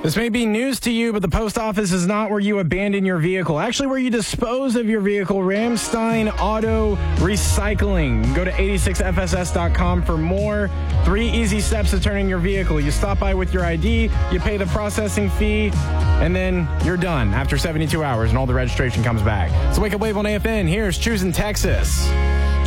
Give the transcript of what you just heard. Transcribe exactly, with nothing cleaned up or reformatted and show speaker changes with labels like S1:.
S1: This may be news to you, but the post office is not where you abandon your vehicle. Actually, where you dispose of your vehicle. Ramstein Auto Recycling. Go to eighty-six F S S dot com for more. Three easy steps to turning your vehicle. You stop by with your I D, you pay the processing fee, and then you're done after seventy-two hours and all the registration comes back. So Wake Up Wave on A F N. Here's Choosing Texas.